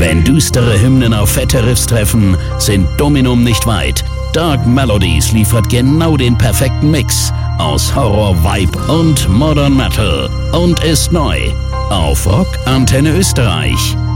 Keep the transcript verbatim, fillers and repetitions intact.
Wenn düstere Hymnen auf fette Riffs treffen, sind Dominum nicht weit. Dark Melodies liefert genau den perfekten Mix aus Horror, Vibe und Modern Metal und ist neu auf Rock Antenne Österreich.